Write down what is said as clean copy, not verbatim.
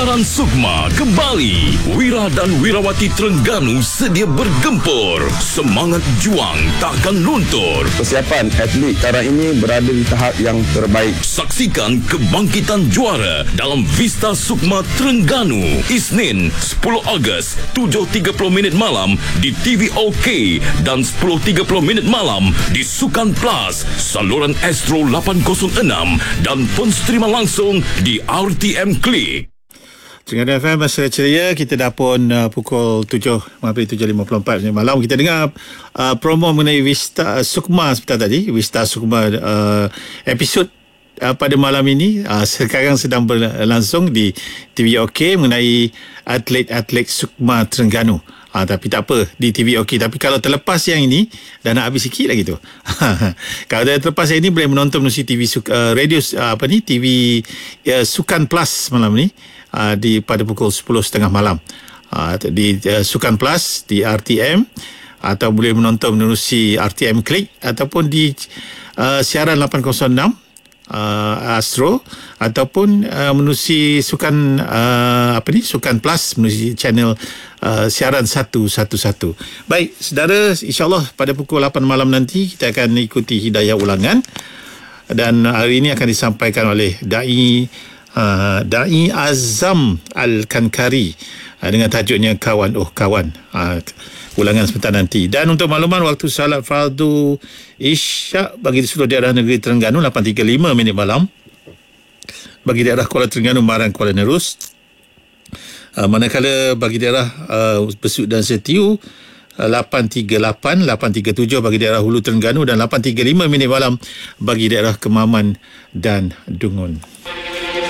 Siaran Sukma kembali. Wira dan Wirawati Terengganu sedia bergempur. Semangat juang takkan luntur. Persiapan atlet sekarang ini berada di tahap yang terbaik. Saksikan kebangkitan juara dalam Vista Sukma Terengganu. Isnin 10 Ogos 7.30 malam di TV OK dan 10.30 malam di Sukan Plus, saluran Astro 806 dan penstrima langsung di RTM Klik. Terengganu FM Masa Ceria. Kita dah pun pukul 7.54 malam. Kita dengar promo mengenai Vista Sukma sebentar tadi. Vista Sukma episod pada malam ini sekarang sedang berlangsung di TV OK mengenai atlet-atlet Sukma Terengganu. Tapi tak apa di TV OK. Tapi kalau terlepas yang ini dah nak habis sikit lagi tu. Kalau dah terlepas yang ini boleh menonton melalui TV radio TV Sukan Plus malam ni pada pukul 10.30 malam di Sukan Plus di RTM, atau boleh menonton menerusi RTM Klik ataupun di siaran 806 Astro, ataupun menerusi Sukan Sukan Plus menerusi channel siaran 111. Baik, saudara, insyaAllah pada pukul 8 malam nanti kita akan ikuti hidayah ulangan, dan hari ini akan disampaikan oleh Da'i Azam Al-Kankari dengan tajuknya Kawan Oh Kawan. Ulangan sebentar nanti. Dan untuk makluman, waktu salat fardu Isyak bagi di seluruh daerah negeri Terengganu 8.35 malam. Bagi daerah Kuala Terengganu, Marang, Kuala Nerus. Manakala bagi daerah Besut dan Setiu 8.37 bagi daerah Hulu Terengganu, dan 8.35 malam bagi daerah Kemaman dan Dungun.